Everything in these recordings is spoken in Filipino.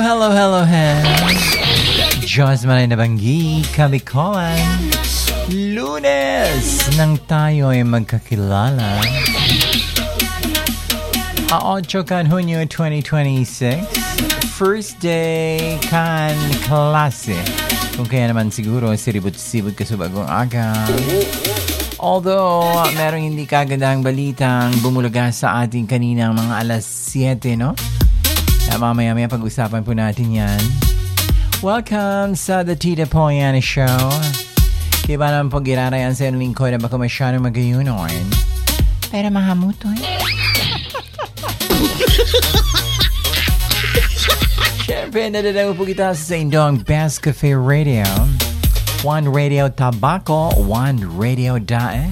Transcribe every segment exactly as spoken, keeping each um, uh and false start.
hello, hello, hello. Diyos manay nabanggi, kabikolan. Lunes nang tayo ay magkakilala. A eight kan Hunyo twenty twenty-six. First day kan klase. Kung kaya naman siguro siribot-sibot ka sa bagong aga. Although, merong hindi kagandang balitang bumulaga sa ating kaninang mga alas siyete, no? Na mamaya-maya pag-usapan po natin yan. Welcome sa The Tita Poyana Show. Kaya ba naman pag irarayan sa yung lingkod na baka masyadong magayunon. Pero mahamutoy. Siyempre, nadadago po kita sa indong Best Cafe Radio. One Radio Tabaco, One Radio Diet.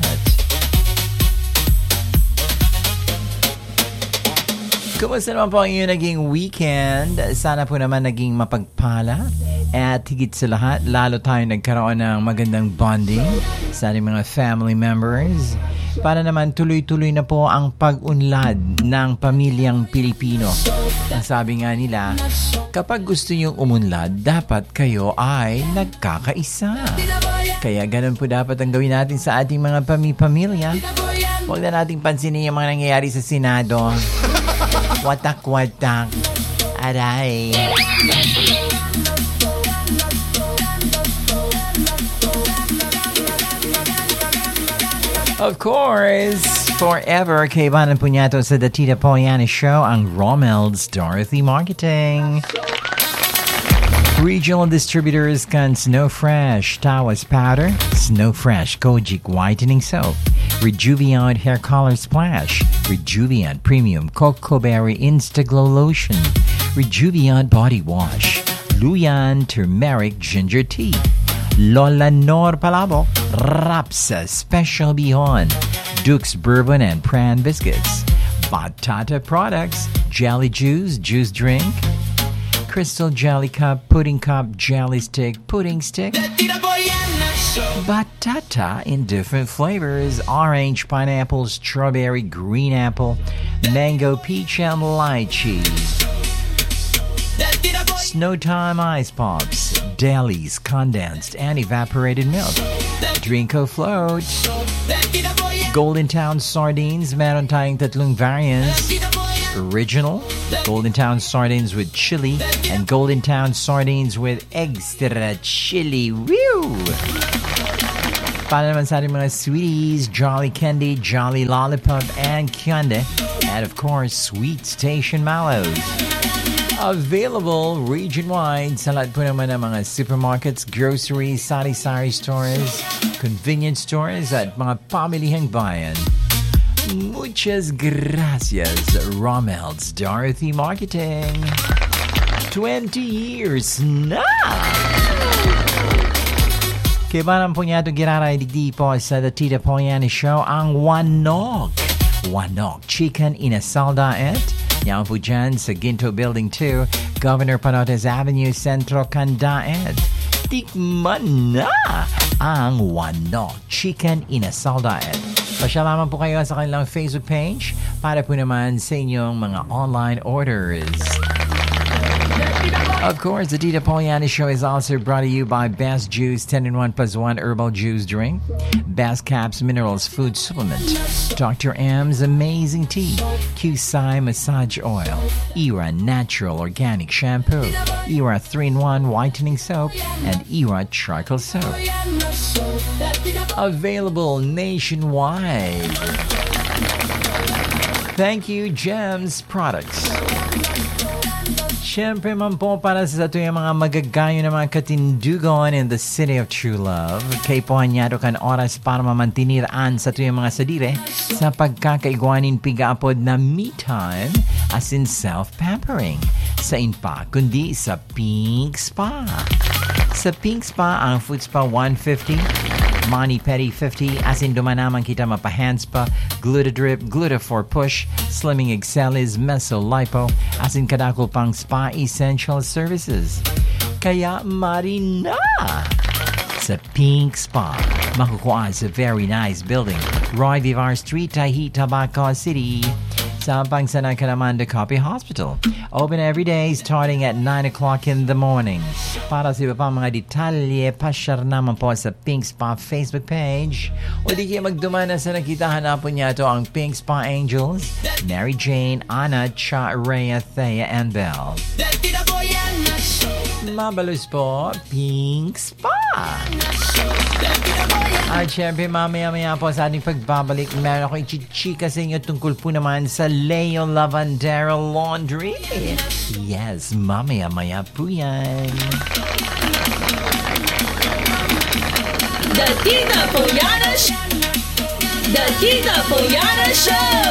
Kumusta naman po ang iyong naging weekend? Sana po naman naging mapagpala. At higit sa lahat, lalo tayo nagkaroon ng magandang bonding sa ating mga family members. Para naman tuloy-tuloy na po ang pag-unlad ng pamilyang Pilipino. Sabi nga nila, kapag gusto niyong umunlad, dapat kayo ay nagkakaisa. Kaya ganun po dapat ang gawin natin sa ating mga pami-pamilya. Huwag na nating pansinin yung mga nangyayari sa Senado. Watak-watak. Aray. Of course, forever, kaibanan po niya to sa The Tita Poyana Show, ang Romel's Dorothy Marketing. Regional distributors can Snow Fresh Tawas Powder, Snow Fresh Kojic Whitening Soap, Rejuviant Hair Color Splash, Rejuviant Premium Cocoa Berry Instaglow Lotion, Rejuviant Body Wash, Luyan Turmeric Ginger Tea, Lola Nor Palabo, Rapsa Special Bihon, Duke's Bourbon and Pran Biscuits, Batata Products, Jelly Juice, Juice Drink, Crystal Jelly Cup, Pudding Cup, Jelly Stick, Pudding Stick, Batata in different flavors, orange, pineapple, strawberry, green apple, mango, peach, and lychee. Snow Time Ice Pops, Dailies, condensed and evaporated milk, Drinko Float, Golden Town Sardines, meron tayong tatlong variants, Original, Golden Town Sardines with chili, and Golden Town Sardines with extra chili. Woo! Para naman sa ating mga sweeties, Jolly Candy, Jolly Lollipop, and Kyande, and of course, Sweet Station Mallows. Available region-wide sa lahat po naman ng mga supermarkets, groceries, sari-sari stores, convenience stores, at mga pamilihang bayan. Muchas gracias, Romel's Dorothy Marketing. twenty years na! Kaya ba naman po niya ito giraray digdi po sa The Tita Poyana Show, ang Wanok. Wanok Chicken Inasal Diet. Yan po dyan sa Ginto Building two, Governor Panotes Avenue, Centro Candaet. Tikman na ang Wanok Chicken Inasal Diet. Pasya lamang po kayo sa kanilang Facebook page para po naman sa inyong mga online orders. Of course, the Tita Poyana Show is also brought to you by Best Juice ten in one plus one Herbal Juice Drink, Best Caps Minerals Food Supplement, Doctor M's Amazing Tea, Q-Sai Massage Oil, Era Natural Organic Shampoo, Era three in one Whitening Soap, and Era Charcoal Soap. Available nationwide. Thank you, Gems Products. Siyempre man po para sa ito yung mga magagayo na mga katindugon in the city of true love. Kay po hanyado kan oras para mamantiniraan sa ito yung mga sadire sa pagkakaigwanin pigaapod na me time as in self-pampering. Sa inpa, kundi sa Pink Spa. Sa Pink Spa, ang food spa one fifty, Mani Pedi fifty, as in dumanaman kita mapa-hands pa, Glutadrip, Glutafor Push, Slimming Excelis, Mesolipo, as in kadakol pang spa essential services. Kaya marina sa Pink Spa. Makukuha sa very nice building, Roy Vivar Street, Tahi, Tabaco City. sa Pangsanan Kanamanda Copy Hospital. Open every day starting at nine o'clock in the morning. Para sa iba pang mga detalye, pasyar naman po sa Pink Spa Facebook page. O di kayo magdumana sa nakitahan na po niya ito ang Pink Spa Angels, Mary Jane, Anna, Cha, Rhea, Thea, and Belle. Mabalus po, Pink Spa. At syempre, mamaya-maya po sa ating pagbabalik, meron ako ichichika sa inyo tungkol po naman sa Leo Lavandero Laundry. Yes, mamaya-maya po yan. The Tita Poyana Show! The Tita Poyana Show!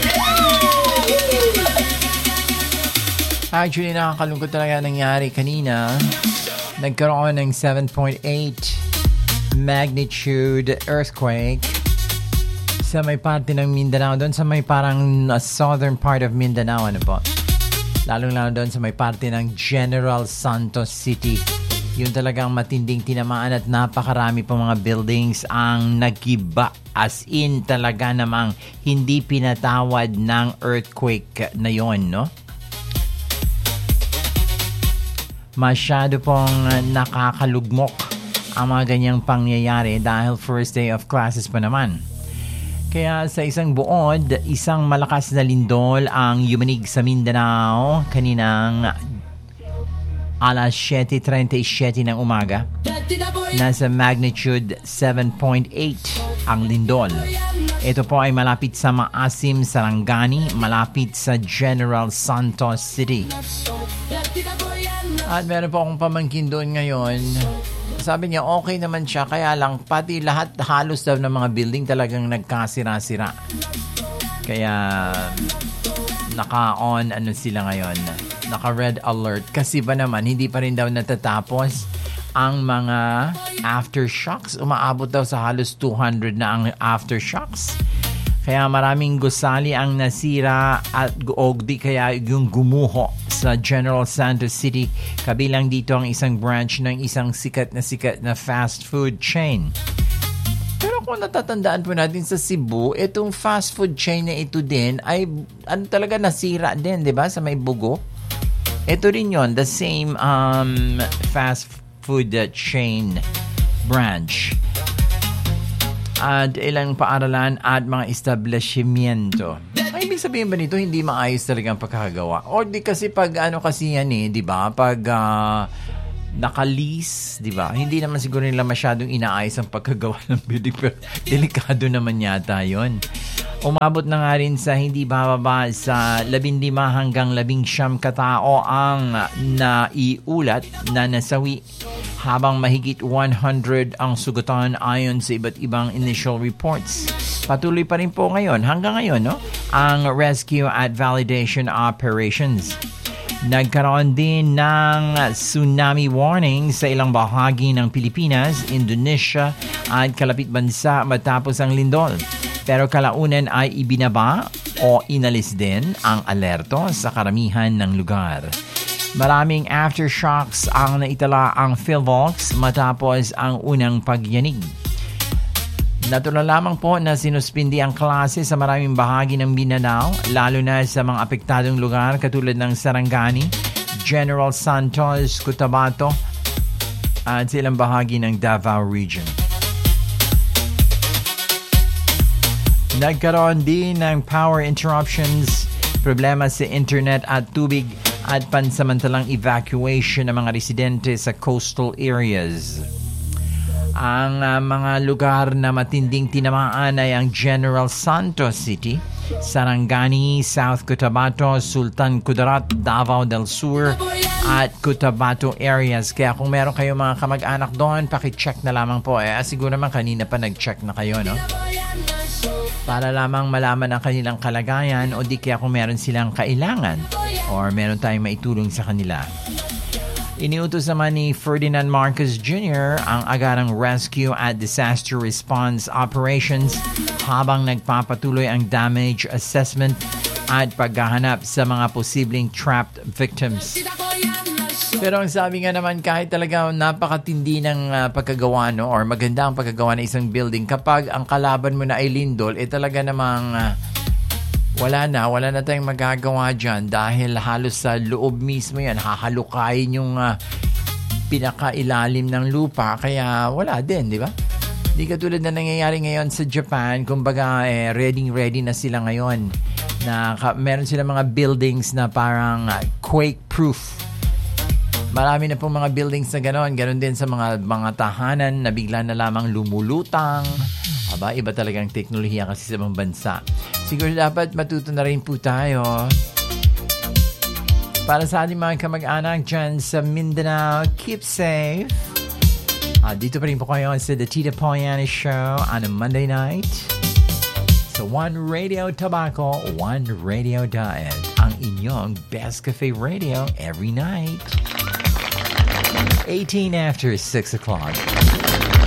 Actually, nakakalungkot talaga nangyari kanina. Nagkaroon ng seven point eight magnitude earthquake sa may parte ng Mindanao. Doon sa may parang uh, southern part of Mindanao. Ano po? Lalong-lalo doon sa may parte ng General Santos City. Yung talagang matinding tinamaan at napakarami pa mga buildings ang nagiba. As in talaga namang hindi pinatawad ng earthquake na yon, no? Masyado pong nakakalugmok ang mga ganyang pangyayari dahil first day of classes pa naman. Kaya sa isang buod, isang malakas na lindol ang yumanig sa Mindanao kaninang alas siyete trentasyete ng umaga. Nasa magnitude seven point eight ang lindol. Ito po ay malapit sa Maasim, Sarangani, malapit sa General Santos City. At meron po akong pamangkin doon ngayon. Sabi niya okay naman siya, kaya lang pati lahat halos daw ng mga building talagang nagkasira-sira. Kaya naka-on ano sila ngayon, naka-red alert kasi ba naman hindi pa rin daw natatapos ang mga aftershocks. Umaabot daw sa halos two hundred na ang aftershocks. Kaya maraming gusali ang nasira at o di kaya yung gumuho sa General Santos City. Kabilang dito ang isang branch ng isang sikat na sikat na fast food chain. Pero kung natatandaan po natin sa Cebu, itong fast food chain na ito din ay ano talaga nasira din, di ba? Sa may Bugo. Ito rin yon, the same um, fast food chain branch. At ilang paaralan at mga establishmento. Ay, ibig sabihin ba nito, hindi maayos talaga ang pagkakagawa? Or di kasi pag ano kasi yan eh, di ba? Pag uh, naka-lease, di ba? Hindi naman siguro nila masyadong inaayos ang pagkagawa ng building. Pero delikado naman yata yun. Umabot na nga rin sa hindi bababa sa labindima hanggang labing siyam katao ang naiulat na nasawi, habang mahigit one hundred ang sugatan ayon sa iba't ibang initial reports. Patuloy pa rin po ngayon, hanggang ngayon, no, ang rescue at validation operations. Nagkaroon din ng tsunami warning sa ilang bahagi ng Pilipinas, Indonesia at kalapit bansa matapos ang lindol. Pero kalaunan ay ibinaba o inalis din ang alerto sa karamihan ng lugar. Maraming aftershocks ang naitala ang PhilVolx matapos ang unang pagyanig. Natural lamang po na sinuspindi ang klase sa maraming bahagi ng Mindanao, lalo na sa mga apektadong lugar katulad ng Sarangani, General Santos, Cotabato at sa ilang bahagi ng Davao Region. Nagkaroon din ng power interruptions, problema sa internet at tubig at pansamantalang evacuation ng mga residente sa coastal areas. Ang uh, mga lugar na matinding tinamaan ay ang General Santos City, Sarangani, South Cotabato, Sultan Kudarat, Davao del Sur at Cotabato areas. Kaya kung meron kayong mga kamag-anak doon, paki-check na lamang po. Eh, siguro naman kanina pa nag-check na kayo, no? Para lamang malaman ang kanilang kalagayan o di kaya kung meron silang kailangan or meron tayong maitulong sa kanila. Iniutos naman ni Ferdinand Marcos Junior ang agarang rescue at disaster response operations habang nagpapatuloy ang damage assessment at paghahanap sa mga posibleng trapped victims. Pero ang sabi nga naman, kahit talaga napakatindi ng uh, pagkagawa, no, or maganda ang pagkagawa ng isang building, kapag ang kalaban mo na ay lindol, eh talaga namang uh, wala na, wala na tayong magagawa dyan dahil halos sa loob mismo yan, hahalukayin yung uh, pinakailalim ng lupa, kaya wala din, di ba? Di katulad na nangyayari ngayon sa Japan, kumbaga eh, ready-ready na sila ngayon. Na ka, meron sila mga buildings na parang uh, quake-proof. Marami na pong mga buildings na gano'n. Ganon din sa mga, mga tahanan na bigla na lamang lumulutang. Aba, iba talagang teknolohiya kasi sa mga bansa. Siguro dapat matuto na rin po tayo. Para sa ating mga kamag-anak dyan sa Mindanao, keep safe. Uh, dito pa rin po kayo sa The Tita Poyana Show on a Monday night. So One Radio Tobacco, One Radio Diet. Ang inyong best cafe radio every night. eighteen after six o'clock.